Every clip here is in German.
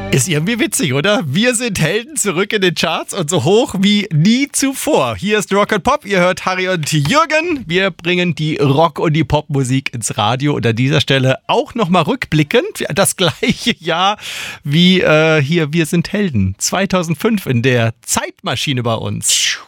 Ist irgendwie witzig, oder? Wir sind Helden zurück in den Charts und so hoch wie nie zuvor. Hier ist Rock & Pop, ihr hört Harry und Jürgen. Wir bringen die Rock- und die Popmusik ins Radio und an dieser Stelle auch nochmal rückblickend das gleiche Jahr wie hier Wir sind Helden 2005 in der Zeitmaschine bei uns.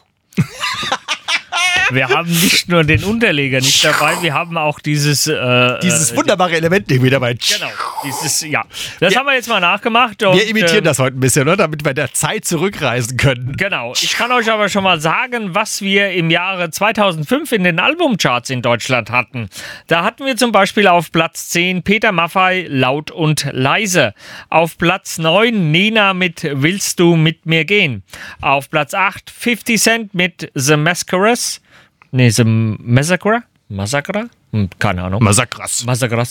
Wir haben nicht nur den Unterleger nicht dabei, wir haben auch dieses wunderbare Element irgendwie dabei. Genau, Das haben wir jetzt mal nachgemacht. Und, wir imitieren das heute ein bisschen, oder? Damit wir der Zeit zurückreisen können. Genau. Ich kann euch aber schon mal sagen, was wir im Jahre 2005 in den Albumcharts in Deutschland hatten. Da hatten wir zum Beispiel auf Platz 10 Peter Maffay, Laut und Leise. Auf Platz 9 Nena mit Willst du mit mir gehen. Auf Platz 8 50 Cent mit The Masquerades. The Massacre? Keine Ahnung. Massacras.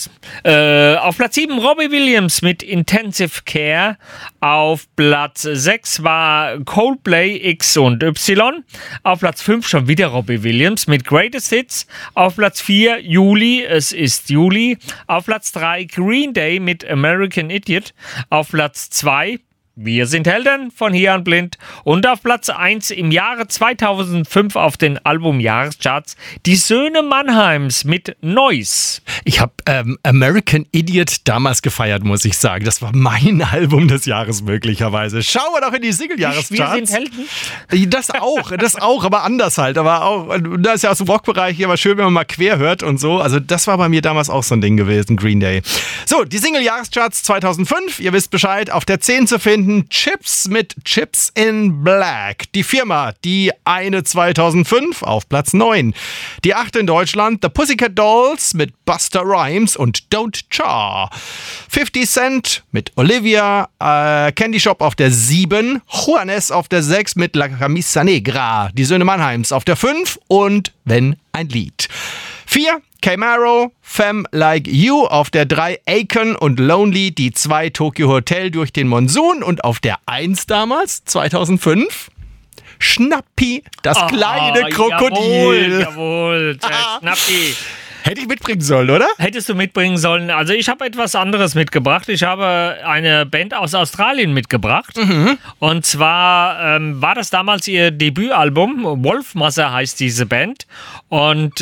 Auf Platz 7 Robbie Williams mit Intensive Care. Auf Platz 6 war Coldplay X und Y. Auf Platz 5 schon wieder Robbie Williams mit Greatest Hits. Auf Platz 4 Juli, es ist Juli. Auf Platz 3 Green Day mit American Idiot. Auf Platz 2 Wir sind Helden von Hier an Blind. Und auf Platz 1 im Jahre 2005 auf den Albumjahrescharts die Söhne Mannheims mit Noise. Ich habe American Idiot damals gefeiert, muss ich sagen. Das war mein Album des Jahres möglicherweise. Schauen wir doch in die Single-Jahrescharts. Wir sind Helden? Das auch, aber anders halt. Aber auch, da ist ja aus dem Rockbereich hier aber schön, wenn man mal quer hört und so. Also das war bei mir damals auch so ein Ding gewesen, Green Day. So, die Single-Jahrescharts 2005, ihr wisst Bescheid, auf der 10 zu finden. Chips mit Chips in Black. Die Firma, die eine 2005 auf Platz 9. Die 8 in Deutschland, The Pussycat Dolls mit Busta Rhymes und Don't Char. 50 Cent mit Olivia, Candy Shop auf der 7, Juanes auf der 6 mit La Camisa Negra. Die Söhne Mannheims auf der 5 und Wenn ein Lied. 4, Camaro, Femme Like You auf der 3, Akon und Lonely, die 2, Tokyo Hotel durch den Monsun und auf der 1 damals, 2005, Schnappi, das kleine Krokodil. Jawohl, Schnappi. Hätte ich mitbringen sollen, oder? Hättest du mitbringen sollen. Also ich habe etwas anderes mitgebracht. Ich habe eine Band aus Australien mitgebracht. Und zwar war das damals ihr Debütalbum. Wolfmother heißt diese Band. Und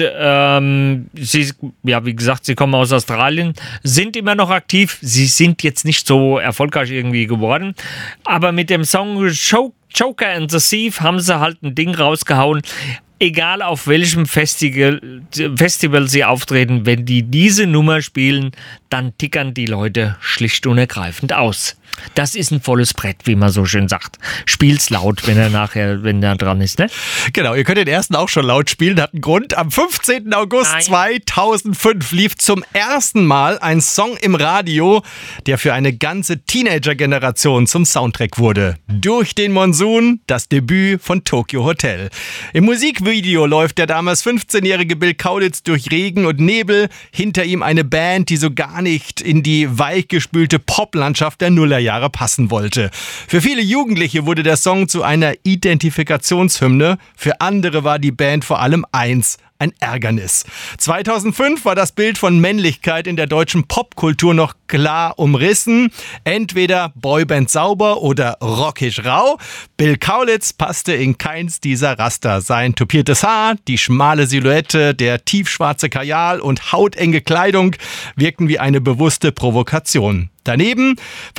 sie, ja, wie gesagt, sie kommen aus Australien, sind immer noch aktiv. Sie sind jetzt nicht so erfolgreich irgendwie geworden. Aber mit dem Song Joker and the Thief haben sie halt ein Ding rausgehauen. Egal auf welchem Festival sie auftreten, wenn die diese Nummer spielen, dann tickern die Leute schlicht und ergreifend aus. Das ist ein volles Brett, wie man so schön sagt. Spiel's laut, wenn er dran ist, ne? Genau, ihr könnt den ersten auch schon laut spielen, hat einen Grund. Am 15. August 2005 lief zum ersten Mal ein Song im Radio, der für eine ganze Teenager-Generation zum Soundtrack wurde. Durch den Monsun, das Debüt von Tokyo Hotel. Im Musikvideo läuft der damals 15-jährige Bill Kaulitz durch Regen und Nebel. Hinter ihm eine Band, die so gar nicht in die weichgespülte Poplandschaft der Nullerjahre passen wollte. Für viele Jugendliche wurde der Song zu einer Identifikationshymne. Für andere war die Band vor allem eins: ein Ärgernis. 2005 war das Bild von Männlichkeit in der deutschen Popkultur noch klar umrissen. Entweder Boyband sauber oder rockisch rau. Bill Kaulitz passte in keins dieser Raster. Sein tupiertes Haar, die schmale Silhouette, der tiefschwarze Kajal und hautenge Kleidung wirkten wie eine bewusste Provokation. Daneben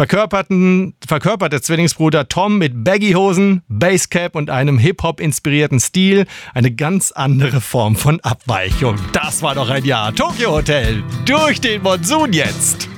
verkörperte Zwillingsbruder Tom mit Baggy-Hosen, Basscap und einem Hip-Hop-inspirierten Stil eine ganz andere Form von Abweichung. Das war doch ein Jahr. Tokyo Hotel, durch den Monsun jetzt.